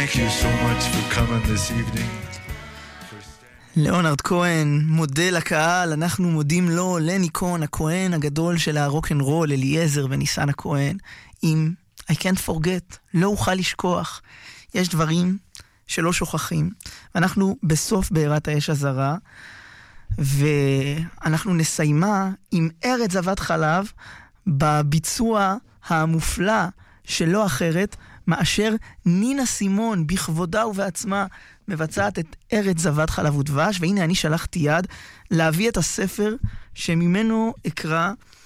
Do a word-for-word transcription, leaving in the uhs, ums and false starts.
thank you so much for coming this evening. ליאונרד כהן מודה לקהל, אנחנו מודים לו, לני כהן, הכהן הגדול של הרוק'נ'רול, אליעזר וניסן הכהן, עם I can't forget, לא אוכל לשכוח. יש דברים שלא שוכחים, ואנחנו בסוף בעירת האש הזרה, ואנחנו נסיימה עם ארץ זבת חלב, בביצוע המופלא שלא אחרת, מאשר נינה סימון בכבודה ובעצמה מבצעת את ארץ זבת חלב ודבש. והנה אני שלחתי יד להביא את הספר שממנו אקרא